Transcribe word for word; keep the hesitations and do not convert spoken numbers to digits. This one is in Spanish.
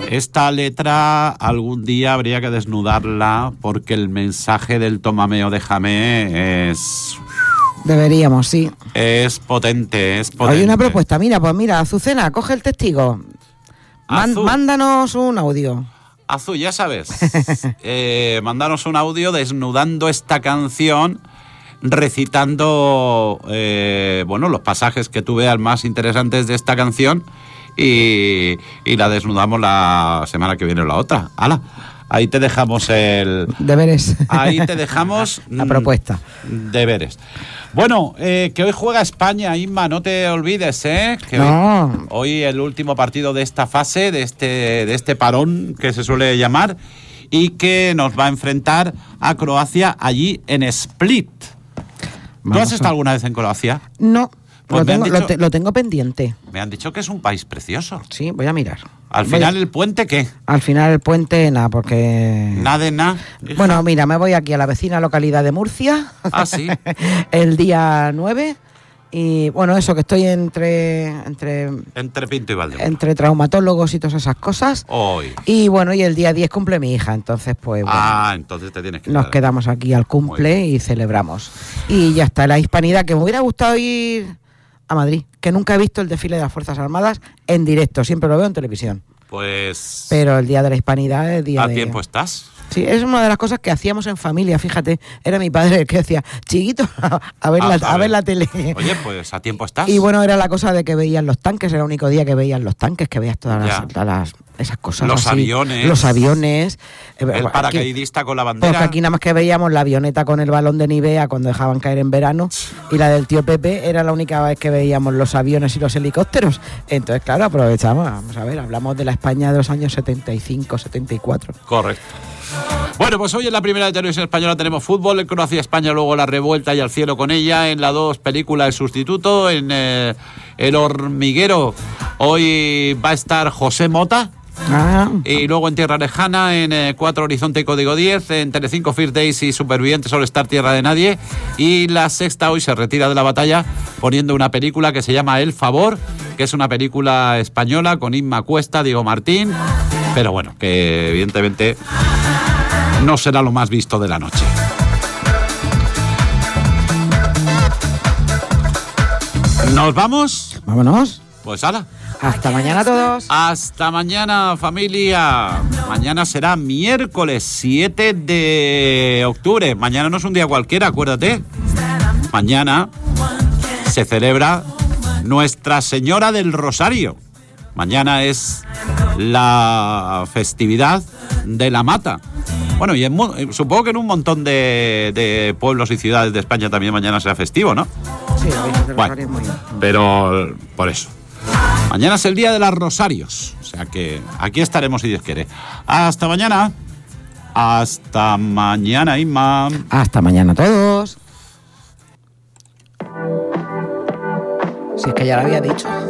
Esta letra algún día habría que desnudarla porque el mensaje del tómame o déjame es... Deberíamos, sí. Es potente, es potente. Hay una propuesta, mira, pues mira, Azucena, coge el testigo. Man, mándanos un audio. Azul, ya sabes, eh, mándanos un audio desnudando esta canción, recitando eh, bueno, los pasajes que tú veas más interesantes de esta canción y, y la desnudamos la semana que viene o la otra. ¡Hala! Ahí te dejamos el... Deberes. Ahí te dejamos... la propuesta. Deberes. Bueno, eh, que hoy juega España, Inma, no te olvides, ¿eh? Que no. Hoy, hoy el último partido de esta fase, de este, de este parón que se suele llamar, y que nos va a enfrentar a Croacia allí en Split. Vamos ¿Tú has estado a... alguna vez en Croacia? No. Pues lo, tengo, dicho, lo, te, lo tengo pendiente. Me han dicho que es un país precioso. Sí, voy a mirar. ¿Al voy final a... el puente qué? Al final el puente nada, porque... Nada de nada. Bueno, mira, me voy aquí a la vecina localidad de Murcia. Ah, sí. El día nueve. Y bueno, eso, que estoy entre... Entre, entre Pinto y Valdemoro. Entre traumatólogos y todas esas cosas. Hoy. Y bueno, y el día diez cumple mi hija, entonces pues... Bueno, ah, entonces te tienes que... Nos quedamos aquí al cumple y celebramos. Y ya está, la hispanidad, que me hubiera gustado ir... a Madrid, que nunca he visto el desfile de las Fuerzas Armadas en directo, siempre lo veo en televisión. Pues... Pero el Día de la Hispanidad es día ¿A de... tiempo estás? Sí, es una de las cosas que hacíamos en familia, fíjate. Era mi padre el que decía, chiquito, a ver, ah, la, a ver la tele. Oye, pues a tiempo estás. Y bueno, era la cosa de que veían los tanques, era el único día que veían los tanques, que veías todas las, todas las esas cosas los así. aviones. Los aviones. El paracaidista con la bandera. Porque aquí nada más que veíamos la avioneta con el balón de Nivea cuando dejaban caer en verano, y la del tío Pepe era la única vez que veíamos los aviones y los helicópteros. Entonces, claro, aprovechamos. Vamos a ver, hablamos de la España de los años setenta y cinco, setenta y cuatro. Correcto. Bueno, pues hoy en la primera de televisión española tenemos fútbol, en Croacia-España, luego la revuelta y al cielo con ella, en la dos película El sustituto, en eh, El hormiguero hoy va a estar José Mota. Ah. Y luego en Tierra Lejana, en eh, cuatro Horizonte y Código diez, en Telecinco First Days y Supervivientes All Star Tierra de Nadie. Y la sexta hoy se retira de la batalla poniendo una película que se llama El Favor, que es una película española con Inma Cuesta, Diego Martín, pero bueno, que evidentemente no será lo más visto de la noche. ¿Nos vamos? Vámonos. Pues hala. Hasta mañana a todos. Hasta mañana, familia. Mañana será miércoles siete de octubre. Mañana no es un día cualquiera, acuérdate. Mañana se celebra Nuestra Señora del Rosario. Mañana es la festividad de la Mata. Bueno, y en, supongo que en un montón de, de pueblos y ciudades de España también mañana será festivo, ¿no? Sí, la Virgen del bueno, Rosario es muy bien. Pero por eso. Mañana es el día de los rosarios. O sea que aquí estaremos si Dios quiere. Hasta mañana. Hasta mañana, Inma. Hasta mañana a todos. Si es que ya lo había dicho.